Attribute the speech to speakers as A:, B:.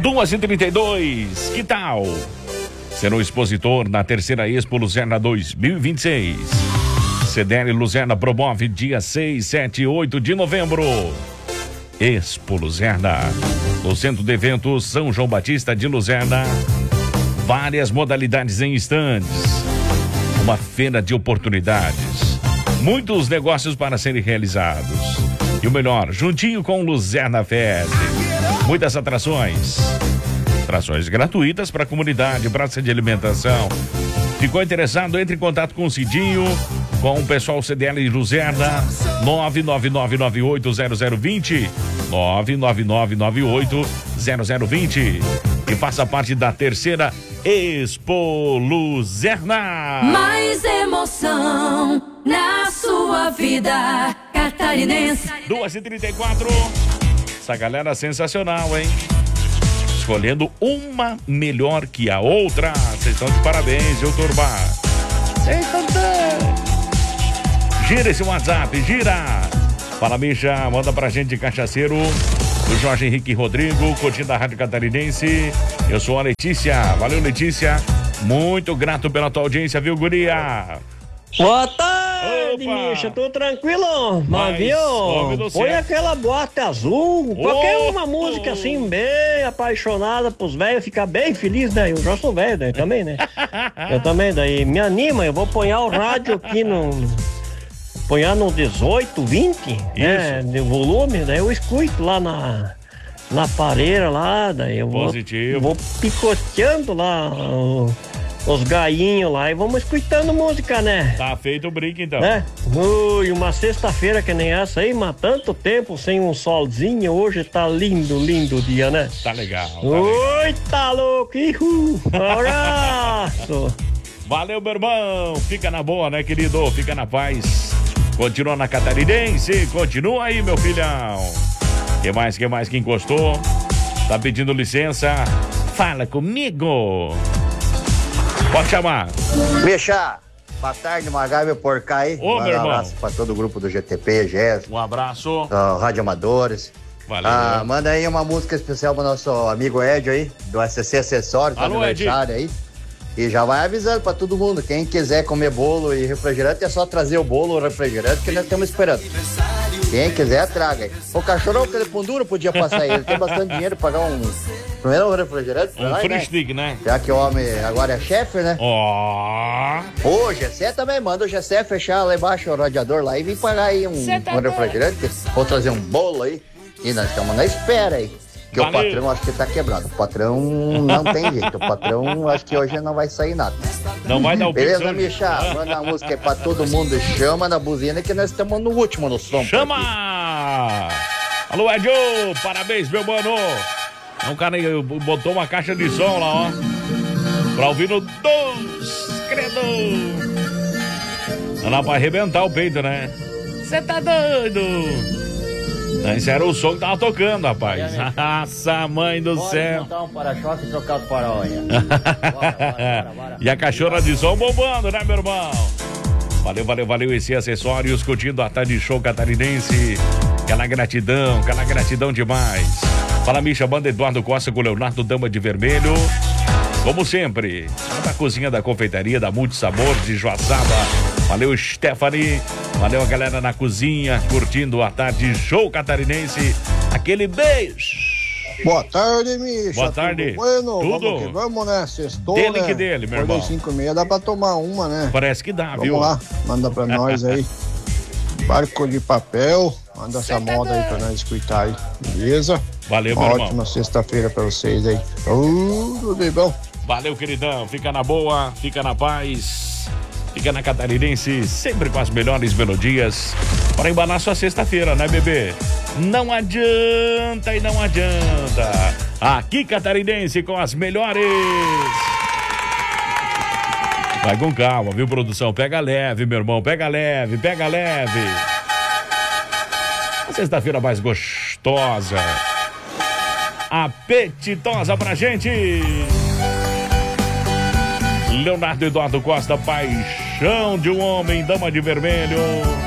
A: 2h32, que tal? Será o expositor na terceira Expo Luzerna 2026. CDL Luzerna promove dia 6, 7 e 8 de novembro. Expo Luzerna, no Centro de Eventos São João Batista de Luzerna. Várias modalidades em estandes. Uma feira de oportunidades. Muitos negócios para serem realizados. E o melhor, juntinho com Luzerna Fest. Muitas atrações. Atrações gratuitas para a comunidade, praça de alimentação. Ficou interessado? Entre em contato com o Cidinho, com o pessoal CDL Luzerna, 999980020, 999980020. E faça parte da terceira Expo Luzerna.
B: Mais emoção na sua vida catarinense.
A: 2h34. Essa galera é sensacional, hein? Escolhendo uma melhor que a outra. Vocês estão de parabéns, viu, turma? Vocês estão dando. Gira esse WhatsApp, gira. Fala, bicha, manda pra gente, cachaceiro. O Jorge Henrique Rodrigo, curtindo a Rádio Catarinense. Eu sou a Letícia. Valeu, Letícia. Muito grato pela tua audiência, viu, guria?
C: Boa tarde, bicha. Tô tranquilo? Mas viu? Põe aquela bota azul. Qualquer uma música assim, bem apaixonada pros velhos, ficar bem feliz, né? Eu já sou velho, né? Também, né? Eu também, daí me anima. Eu vou pôr o rádio aqui no... Ponhar no 18, 20, né, de volume, daí eu escuto lá na pareira lá, daí eu vou picoteando lá os gainhos lá e vamos escutando música, né?
A: Tá feito o brinco então.
C: Né? Ui, uma sexta-feira que nem essa aí, mas tanto tempo sem um solzinho, hoje tá lindo, lindo o dia, né?
A: Tá legal.
C: Ui, tá louco, abraço!
A: Valeu, meu irmão, fica na boa, né, querido? Fica na paz. Continua na Catarinense, continua aí, meu filhão. Que mais que encostou? Tá pedindo licença? Fala comigo. Pode chamar.
D: Bicha, boa tarde, Magaio Porcá aí.
A: Ô, meu irmão.
D: Um abraço pra todo o grupo do GTP, GES.
A: Um abraço.
D: Rádio Amadores.
A: Valeu.
D: Manda aí uma música especial pro nosso amigo Ed aí, do SCC Acessórios, do aniversário aí. E já vai avisando pra todo mundo, quem quiser comer bolo e refrigerante é só trazer o bolo ou refrigerante que nós estamos esperando. Quem quiser, traga. O cachorro, aquele pão duro, podia passar aí. Ele tem bastante dinheiro pra pagar primeiro um refrigerante.
A: Um free stick, né?
D: Já que o homem agora é chefe, né?
A: Ó.
D: Ô, Gessé também, manda o Gessé fechar lá embaixo o radiador lá e vir pagar aí um refrigerante. Ou trazer um bolo aí. E nós estamos na espera aí. Porque o patrão acho que tá quebrado. O patrão não tem jeito. O patrão acho que hoje não vai sair nada.
A: Não vai dar o
D: beleza,
A: pizza.
D: Micha? Manda a música aí pra todo mundo. Chama na buzina que nós estamos no último no som.
A: Chama! Alô, Edio! Parabéns, meu mano! Um cara aí botou uma caixa de som lá, ó. Pra ouvir no 2, credo! Não dá pra arrebentar o peito, né? Você tá doido? Esse era o som que tava tocando, rapaz. Nossa, mãe do céu.
E: Montar um para-choque e trocar os para-olha. Bora.
A: E a cachorra de som bombando, né, meu irmão? Valeu. Esse acessórios, curtindo a tarde show catarinense. Aquela gratidão demais. Fala, Micha, banda Eduardo Costa com Leonardo Dama de Vermelho. Como sempre, da cozinha da confeitaria da Multisabor de Joaçaba. Valeu, Stephanie. Valeu a galera na cozinha, curtindo a tarde show catarinense. Aquele beijo.
F: Boa tarde, Micha.
A: Boa tarde.
F: Bueno,
A: tudo.
F: Vamos, né? Sextou,
A: dele
F: né?
A: Que dele, meu irmão.
F: 5h30 dá pra tomar uma, né?
A: Parece que dá,
F: vamos
A: viu?
F: Vamos lá, manda pra nós aí. Barco de papel. Manda essa moda aí pra nós escutar aí, beleza?
A: Valeu, meu irmão.
F: Ótima sexta-feira pra vocês aí. Tudo de bom.
A: Valeu, queridão. Fica na boa, fica na paz. Fica na Catarinense, sempre com as melhores melodias para embalar sua sexta-feira, né, bebê? Não adianta. Aqui, Catarinense, com as melhores. Vai com calma, viu, produção? Pega leve, meu irmão. Pega leve. A sexta-feira mais gostosa. Apetitosa pra gente. Leonardo Eduardo Costa, paixão de um homem, Dama de Vermelho.